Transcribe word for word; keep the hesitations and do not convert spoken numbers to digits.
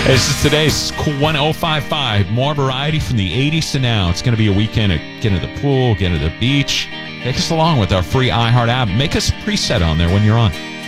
This is today's one oh five point five. More variety from the eighties to now. It's going to be a weekend of get to the pool, get to the beach. Take us along with our free iHeart app. Make us a preset on there when you're on.